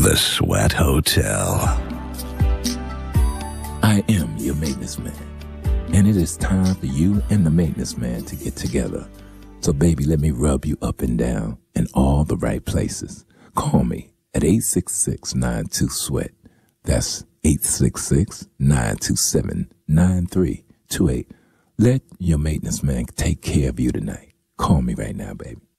The Sweat Hotel. I am your maintenance man, and it is time for you and the maintenance man to get together. So baby, let me rub you up and down in all the right places. Call me at 866-92-SWEAT. That's 866-927-9328. Let your maintenance man take care of you tonight. Call me right now, baby.